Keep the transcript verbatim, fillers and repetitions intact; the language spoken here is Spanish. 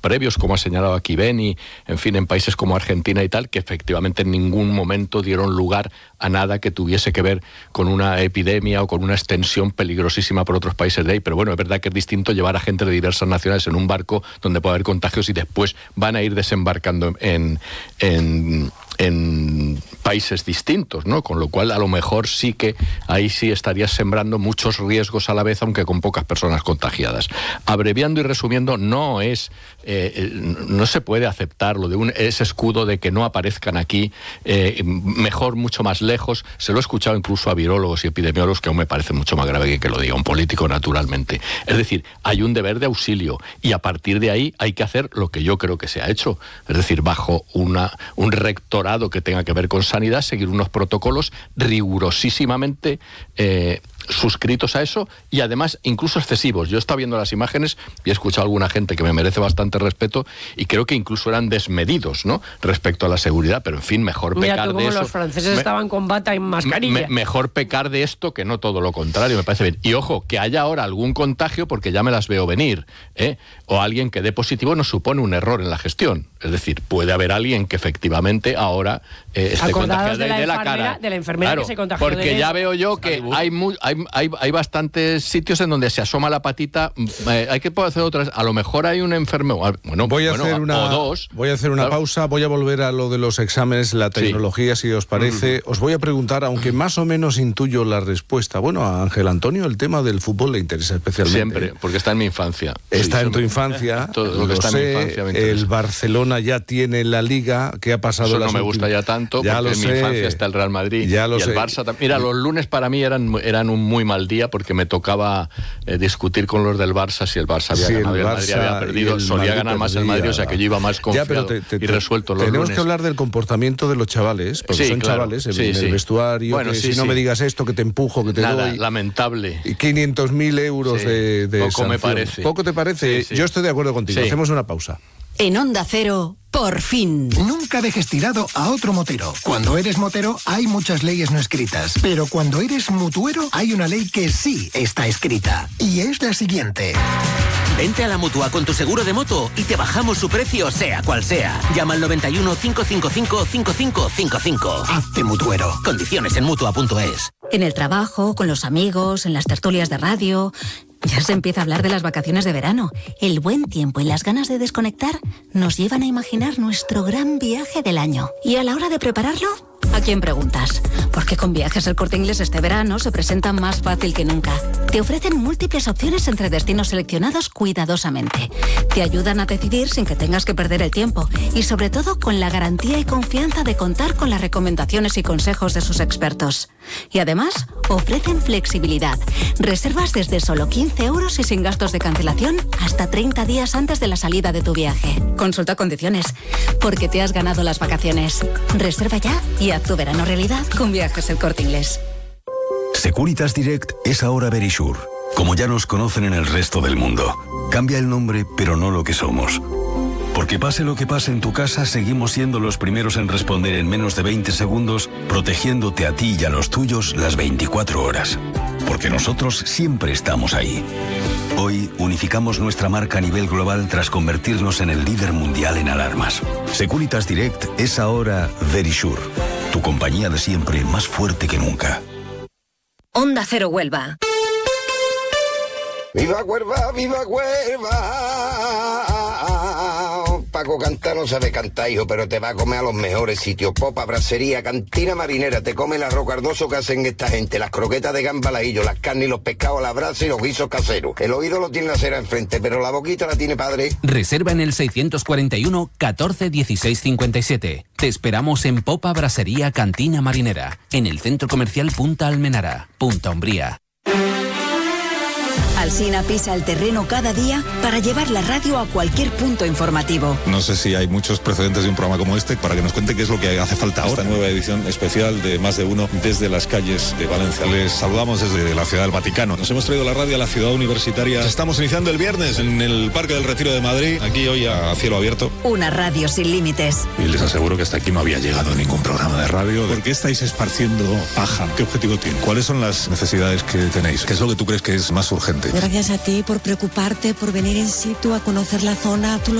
previos, como ha señalado aquí Beni, en fin, en países como Argentina y tal, que efectivamente en ningún momento dieron lugar a nada que tuviese que ver con una epidemia o con una extensión peligrosísima por otros países de ahí. Pero bueno, es verdad que es distinto llevar a gente de diversas nacionalidades en un barco donde puede haber contagios y después van a ir desembarcando en, en, en países distintos, ¿no? Con lo cual, a lo mejor sí que ahí sí estarías sembrando muchos riesgos a la vez, aunque con pocas personas contagiadas. Abreviando y resumiendo, no es, eh, no se puede aceptar lo de un, ese escudo de que no aparezcan aquí, eh, mejor mucho más lejos. Se lo he escuchado incluso a virólogos y epidemiólogos, que aún me parece mucho más grave que que lo diga un político, naturalmente. Es decir, hay un deber de auxilio y a partir de ahí hay que hacer lo que yo creo que se ha hecho. Es decir, bajo una, un rectorado que tenga que ver con sanidad, seguir unos protocolos rigurosísimamente eh, suscritos a eso y además incluso excesivos. Yo he estado viendo las imágenes y he escuchado a alguna gente que me merece bastante respeto y creo que incluso eran desmedidos, ¿no?, respecto a la seguridad, pero en fin, mejor Mira pecar tú de cómo eso. los franceses me, estaban con bata y mascarilla. Me, mejor pecar de esto que no todo lo contrario, me parece bien. Y ojo, que haya ahora algún contagio porque ya me las veo venir, ¿eh? O alguien que dé positivo no supone un error en la gestión. Es decir, puede haber alguien que efectivamente ahora eh, esté contagiado de la, de la cara. De la enfermera claro, que se contagió. Porque de ya veo yo que hay, muy, hay, hay, hay bastantes sitios en donde se asoma la patita. Eh, hay que poder hacer otras. A lo mejor hay un enfermo. Bueno, voy a bueno, hacer una, o dos. Voy a hacer una claro. pausa. Voy a volver a lo de los exámenes, la tecnología, sí. si os parece. Mm. Os voy a preguntar, aunque más o menos intuyo la respuesta. Bueno, a Ángel Antonio el tema del fútbol le interesa especialmente. Siempre, porque está en mi infancia. Está sí, en tu me... infancia. Todo lo que lo está sé, en mi infancia me interesa. El Barcelona ya tiene la Liga, que ha pasado Eso las no me últimas... gusta ya tanto, ya porque en sé. mi infancia está el Real Madrid ya lo y el sé. Barça también. Mira, los lunes para mí eran, eran un muy mal día porque me tocaba eh, discutir con los del Barça si el Barça había sí, ganado el y el Barça Madrid había perdido. Solía ganar más el Madrid, o sea que yo iba más confiado ya, pero te, te, y resuelto los tenemos lunes. que hablar del comportamiento de los chavales, porque sí, son claro. chavales en, sí, en sí. el vestuario, bueno, que sí, si no sí. me digas esto, que te empujo, que te Nada, doy... lamentable. Y quinientos mil euros sí. de, de Poco sanción. me parece. ¿Poco te parece? Sí, sí. Yo estoy de acuerdo contigo. Sí. Hacemos una pausa. En Onda Cero, por fin. Nunca dejes tirado a otro motero. Cuando eres motero hay muchas leyes no escritas, pero cuando eres mutuero hay una ley que sí está escrita. Y es la siguiente. Vente a la Mutua con tu seguro de moto y te bajamos su precio sea cual sea. Llama al noventa y uno, cinco cinco cinco, cinco cinco cinco cinco. Hazte mutuero. Condiciones en mutua punto es. En el trabajo, con los amigos, en las tertulias de radio... Ya se empieza a hablar de las vacaciones de verano. El buen tiempo y las ganas de desconectar nos llevan a imaginar nuestro gran viaje del año. Y a la hora de prepararlo, ¿a quién preguntas? Porque con Viajes El Corte Inglés este verano se presenta más fácil que nunca. Te ofrecen múltiples opciones entre destinos seleccionados cuidadosamente. Te ayudan a decidir sin que tengas que perder el tiempo. Y sobre todo con la garantía y confianza de contar con las recomendaciones y consejos de sus expertos. Y además, ofrecen flexibilidad. Reservas desde solo quince euros y sin gastos de cancelación hasta treinta días antes de la salida de tu viaje. Consulta condiciones, porque te has ganado las vacaciones. Reserva ya y haz tu verano realidad con Viajes El Corte Inglés. Securitas Direct es ahora Verisure, como ya nos conocen en el resto del mundo. Cambia el nombre, pero no lo que somos. Porque pase lo que pase en tu casa, seguimos siendo los primeros en responder en menos de veinte segundos, protegiéndote a ti y a los tuyos las veinticuatro horas. Porque nosotros siempre estamos ahí. Hoy unificamos nuestra marca a nivel global tras convertirnos en el líder mundial en alarmas. Securitas Direct es ahora Verisure, tu compañía de siempre más fuerte que nunca. Onda Cero Huelva. ¡Viva Huelva, viva Huelva! Paco Canta no sabe cantar, hijo, pero te va a comer a los mejores sitios. Popa, brasería, cantina marinera, te come el arroz cardoso que hacen esta gente, las croquetas de gamba al ajillo, las carnes y los pescados a la brasa y los guisos caseros. El oído lo tiene la cera enfrente, pero la boquita la tiene padre. Reserva en el seiscientos cuarenta y uno, catorce, dieciséis, cincuenta y siete. Te esperamos en Popa, brasería, cantina marinera, en el Centro Comercial Punta Almenara, Punta Umbría. Alsina pisa el terreno cada día para llevar la radio a cualquier punto informativo. No sé si hay muchos precedentes de un programa como este para que nos cuente qué es lo que hace falta ahora. Esta nueva edición especial de Más de Uno desde las calles de Valencia. Les saludamos desde la Ciudad del Vaticano. Nos hemos traído la radio a la ciudad universitaria. Estamos iniciando el viernes en el Parque del Retiro de Madrid, aquí hoy a cielo abierto. Una radio sin límites. Y les aseguro que hasta aquí no había llegado ningún programa de radio. ¿Por qué estáis esparciendo paja? ¿Qué objetivo tiene? ¿Cuáles son las necesidades que tenéis? ¿Qué es lo que tú crees que es más urgente? Gracias a ti por preocuparte, por venir in situ a conocer la zona. Tú